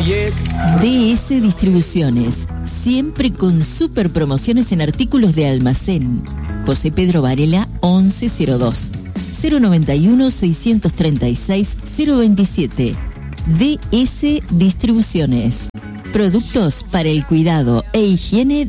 DS Distribuciones, siempre con super promociones en artículos de almacén. José Pedro Varela 1102, 091-636-027. DS Distribuciones. Productos para el cuidado e higiene